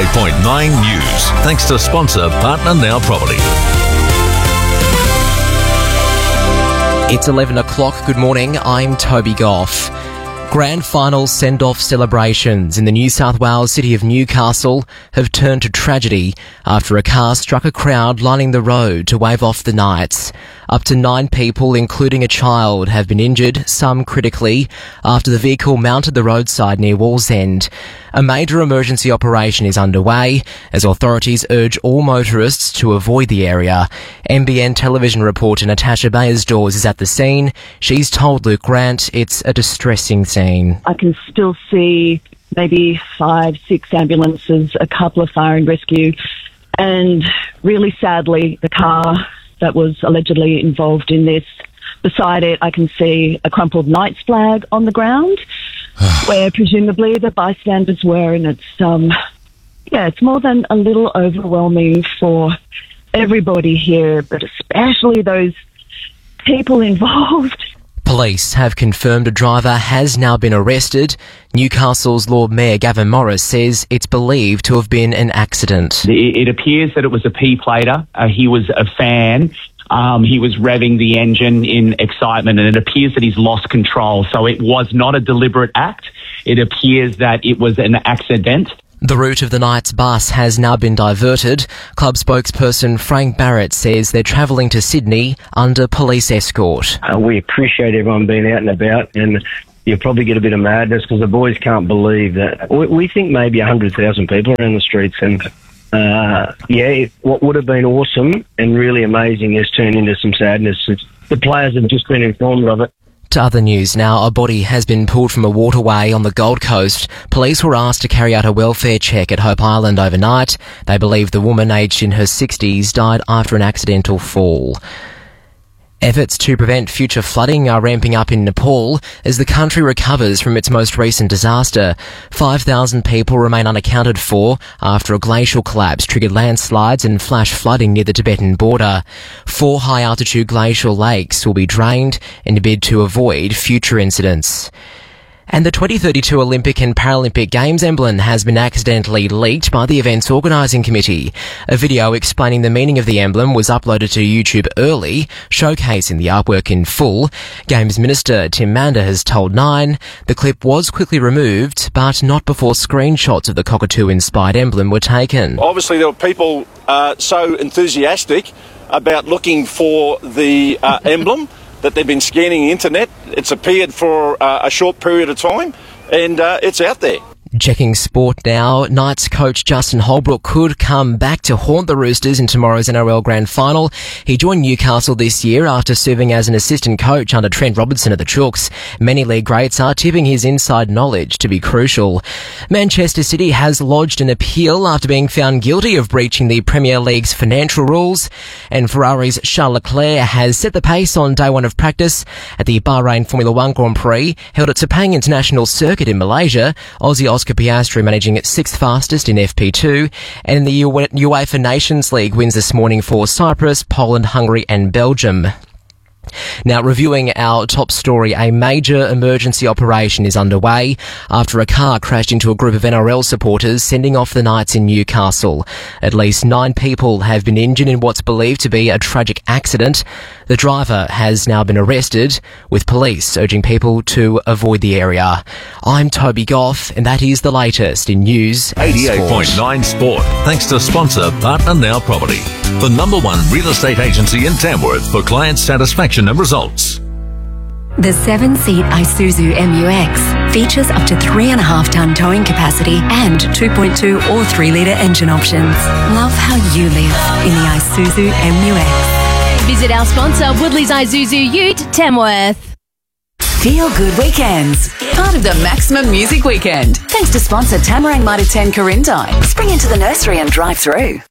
88.9 News. Thanks to sponsor Partner Now Property. It's 11 o'clock. Good morning. I'm Toby Goff. Grand final send-off celebrations in the New South Wales city of Newcastle have turned to tragedy after a car struck a crowd lining the road to wave off the Knights. Up to 9 people, including a child, have been injured, some critically, after the vehicle mounted the roadside near Wallsend. A major emergency operation is underway as authorities urge all motorists to avoid the area. NBN television reporter Natasha Bayersdorf is at the scene. She's told Luke Grant it's a distressing scene. I can still see maybe 5, 6 ambulances, a couple of fire and rescue, and really sadly the car that was allegedly involved in this. Beside it, I can see a crumpled Knights flag on the ground where presumably the bystanders were, and it's more than a little overwhelming for everybody here, but especially those people involved. Police have confirmed a driver has now been arrested. Newcastle's Lord Mayor Gavin Morris says it's believed to have been an accident. It appears that it was a P-plater. He was a fan. He was revving the engine in excitement, and it appears that he's lost control. So it was not a deliberate act. It appears that it was an accident. The route of the Knights bus has now been diverted. Club spokesperson Frank Barrett says they're travelling to Sydney under police escort. We appreciate everyone being out and about, and you'll probably get a bit of madness because the boys can't believe that. We think maybe 100,000 people are in the streets, and what would have been awesome and really amazing has turned into some sadness. The players have just been informed of it. To other news now, a body has been pulled from a waterway on the Gold Coast. Police were asked to carry out a welfare check at Hope Island overnight. They believe the woman, aged in her 60s, died after an accidental fall. Efforts to prevent future flooding are ramping up in Nepal as the country recovers from its most recent disaster. 5,000 people remain unaccounted for after a glacial collapse triggered landslides and flash flooding near the Tibetan border. 4 high-altitude glacial lakes will be drained in a bid to avoid future incidents. And the 2032 Olympic and Paralympic Games emblem has been accidentally leaked by the event's organising committee. A video explaining the meaning of the emblem was uploaded to YouTube early, showcasing the artwork in full. Games Minister Tim Mander has told Nine the clip was quickly removed, but not before screenshots of the cockatoo-inspired emblem were taken. Obviously, there were people so enthusiastic about looking for the emblem that they've been scanning the internet. It's appeared for a short period of time, and it's out there. Checking sport now, Knights coach Justin Holbrook could come back to haunt the Roosters in tomorrow's NRL Grand Final. He joined Newcastle this year after serving as an assistant coach under Trent Robinson at the Chooks. Many league greats are tipping his inside knowledge to be crucial. Manchester City has lodged an appeal after being found guilty of breaching the Premier League's financial rules, and Ferrari's Charles Leclerc has set the pace on day one of practice at the Bahrain Formula One Grand Prix held at Sepang International Circuit in Malaysia. Aussie Oscar Piastri managing at 6th fastest in FP2, and in the UEFA Nations League wins this morning for Cyprus, Poland, Hungary and Belgium. Now, reviewing our top story, a major emergency operation is underway after a car crashed into a group of NRL supporters sending off the Knights in Newcastle. At least 9 people have been injured in what's believed to be a tragic accident. The driver has now been arrested, with police urging people to avoid the area. I'm Toby Goff, and that is the latest in news and 88.9 Sport. Thanks to sponsor Partner Now Property, the #1 real estate agency in Tamworth for client satisfaction and results. The 7-seat Isuzu MU-X features up to 3.5-ton towing capacity and 2.2 or 3-litre engine options. Love how you live in the Isuzu MU-X. Visit our sponsor, Woodley's Isuzu Ute, Tamworth. Feel Good Weekends, part of the Maximum Music Weekend. Thanks to sponsor Tamarang Mitre 10 Corindine. Spring into the nursery and drive through.